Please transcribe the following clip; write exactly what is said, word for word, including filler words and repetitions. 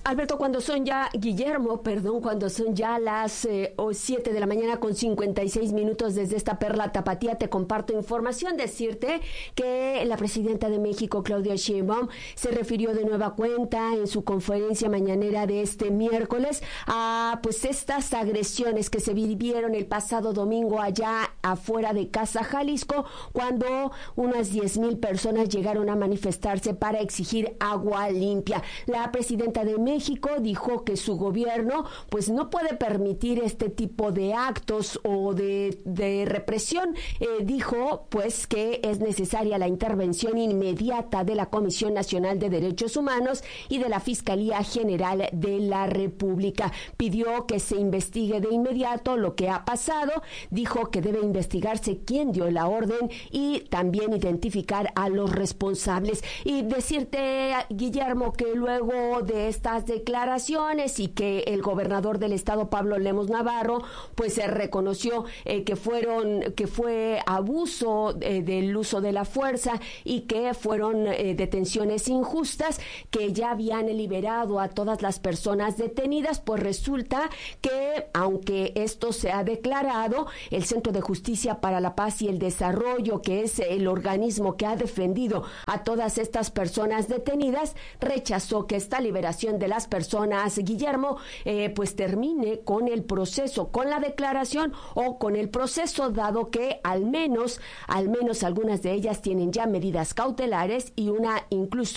Alberto, cuando son ya, Guillermo, perdón, cuando son ya las eh, siete de la mañana con cincuenta y seis minutos desde esta perla tapatía, te comparto información, decirte que la presidenta de México, Claudia Sheinbaum, se refirió de nueva cuenta en su conferencia mañanera de este miércoles a pues estas agresiones que se vivieron el pasado domingo allá afuera de Casa Jalisco, cuando unas diez mil personas llegaron a manifestarse para exigir agua limpia. La presidenta de México México dijo que su gobierno pues no puede permitir este tipo de actos o de, de represión. Eh, dijo pues que es necesaria la intervención inmediata de la Comisión Nacional de Derechos Humanos y de la Fiscalía General de la República. Pidió que se investigue de inmediato lo que ha pasado. Dijo que debe investigarse quién dio la orden y también identificar a los responsables. Y decirte, Guillermo, que luego de estas declaraciones y que el gobernador del estado, Pablo Lemos Navarro, pues se reconoció eh, que fueron que fue abuso eh, del uso de la fuerza y que fueron eh, detenciones injustas, que ya habían liberado a todas las personas detenidas. Pues resulta que, aunque esto se ha declarado, el Centro de Justicia para la Paz y el Desarrollo, que es el organismo que ha defendido a todas estas personas detenidas, rechazó que esta liberación de las personas, Guillermo, eh, pues termine con el proceso, con la declaración o con el proceso, dado que al menos, al menos algunas de ellas tienen ya medidas cautelares y una incluso